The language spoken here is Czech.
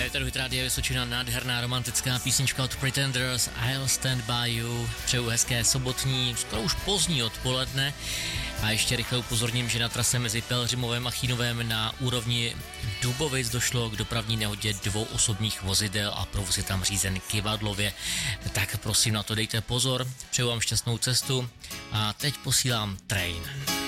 Tady Rádia Vysočina, nádherná romantická písnička od Pretenders, I'll Stand By You. Přeju hezké sobotní, skoro už pozdní odpoledne. A ještě rychle upozorním, že na trase mezi Pelhřimovem a Chýnovem na úrovni Dubovic došlo k dopravní nehodě 2 osobních vozidel a provoz je tam řízen kyvadlově. Tak prosím, na to dejte pozor. Přeju vám šťastnou cestu a teď posílám Train.